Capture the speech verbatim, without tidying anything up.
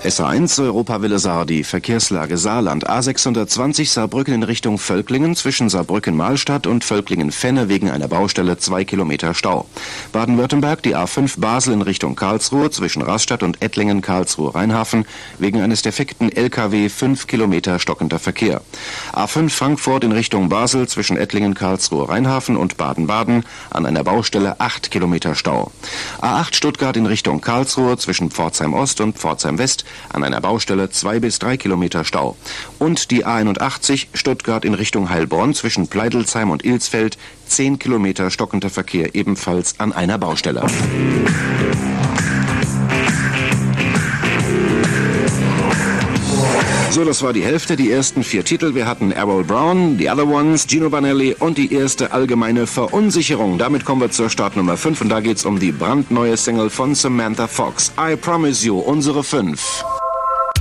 S A eins Europawille Saar, die Verkehrslage Saarland. A sechshundertzwanzig Saarbrücken in Richtung Völklingen, zwischen Saarbrücken-Mahlstadt und Völklingen-Fenne wegen einer Baustelle zwei Kilometer Stau. Baden-Württemberg, die A fünf Basel in Richtung Karlsruhe, zwischen Rastatt und Ettlingen-Karlsruhe-Rheinhafen, wegen eines defekten L K W fünf Kilometer stockender Verkehr. A fünf Frankfurt in Richtung Basel, zwischen Ettlingen-Karlsruhe-Rheinhafen und Baden-Baden, an einer Baustelle acht Kilometer Stau. A acht Stuttgart in Richtung Karlsruhe, zwischen Pforzheim-Ost und Pforzheim-West, an einer Baustelle zwei bis drei Kilometer Stau. Und die A einundachtzig Stuttgart in Richtung Heilbronn zwischen Pleidelsheim und Ilsfeld, zehn Kilometer stockender Verkehr, ebenfalls an einer Baustelle. So, das war die Hälfte, die ersten vier Titel. Wir hatten Errol Brown, The Other Ones, Gino Vanelli und die erste allgemeine Verunsicherung. Damit kommen wir zur Startnummer fünf und da geht's um die brandneue Single von Samantha Fox. I Promise You, unsere fünf.